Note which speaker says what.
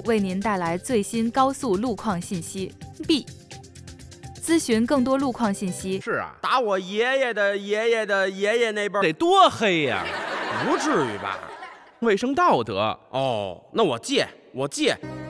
Speaker 1: 为您带来最新高速路况信息。B. 咨询更多路况信息。
Speaker 2: 是啊，
Speaker 3: 打我爷爷的爷爷的爷爷那辈儿，
Speaker 2: 得多黑呀！
Speaker 3: 不至于吧？
Speaker 2: 卫生道德
Speaker 3: 哦，那我戒。